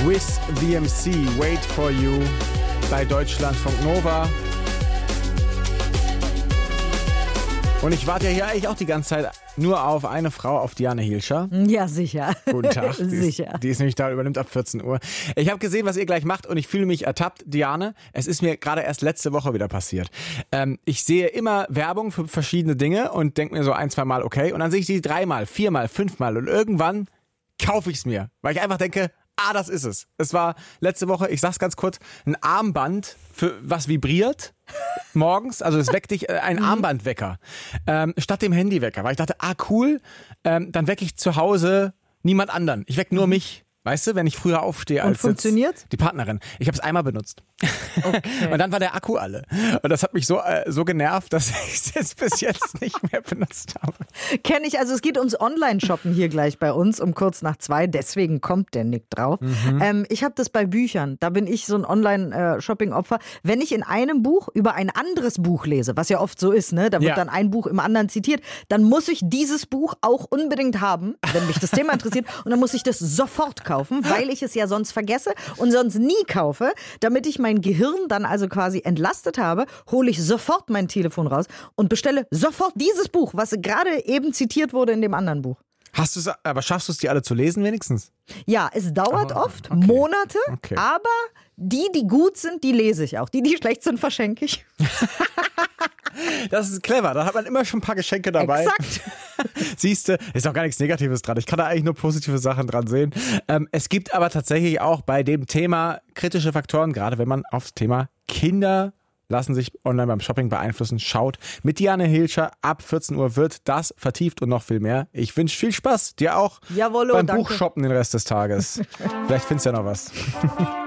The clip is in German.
With VMC, Wait for You bei Deutschlandfunk Nova. Und ich warte ja hier eigentlich auch die ganze Zeit nur auf eine Frau, auf Diane Hilscher. Ja, sicher. Guten Tag. Sicher. Die ist nämlich da, übernimmt ab 14 Uhr. Ich habe gesehen, was ihr gleich macht und ich fühle mich ertappt. Diane, es ist mir gerade erst letzte Woche wieder passiert. Ich sehe immer Werbung für verschiedene Dinge und denke mir so 1-2 Mal okay. Und dann sehe ich die 3-mal, 4-mal, 5-mal und irgendwann kaufe ich es mir. Weil ich einfach denke, das ist es. Es war letzte Woche, ich sag's ganz kurz, ein Armband, für was vibriert morgens. Also es weckt dich, ein Armbandwecker statt dem Handywecker. Weil ich dachte, cool, dann wecke ich zu Hause niemand anderen. Ich wecke nur mich. Weißt du, wenn ich früher aufstehe als funktioniert? Die Partnerin. Ich habe es einmal benutzt. Okay. Und dann war der Akku alle. Und das hat mich so genervt, dass ich es jetzt bis jetzt nicht mehr benutzt habe. Kenne ich, also es geht ums Online-Shoppen hier gleich bei uns um kurz nach 2, deswegen kommt der Nick drauf. Ich habe das bei Büchern, da bin ich so ein Online-Shopping-Opfer. Wenn ich in einem Buch über ein anderes Buch lese, was ja oft so ist, ne, da wird dann ein Buch im anderen zitiert, dann muss ich dieses Buch auch unbedingt haben, wenn mich das Thema interessiert, und dann muss ich das sofort kaufen, weil ich es ja sonst vergesse und sonst nie kaufe. Damit ich mein Gehirn dann also quasi entlastet habe, hole ich sofort mein Telefon raus und bestelle sofort dieses Buch, was gerade eben zitiert wurde in dem anderen Buch. Aber schaffst du es, die alle zu lesen wenigstens? Ja, es dauert oft, Monate, aber die gut sind, die lese ich auch. Die schlecht sind, verschenke ich. Das ist clever, da hat man immer schon ein paar Geschenke dabei. Exakt. Siehst du, ist auch gar nichts Negatives dran. Ich kann da eigentlich nur positive Sachen dran sehen. Es gibt aber tatsächlich auch bei dem Thema kritische Faktoren, gerade wenn man aufs Thema Kinder lassen sich online beim Shopping beeinflussen, schaut. Mit Diane Hilscher ab 14 Uhr wird das vertieft und noch viel mehr. Ich wünsche viel Spaß, dir auch. Jawollo, beim danke. Buchshoppen den Rest des Tages. Vielleicht findest du ja noch was.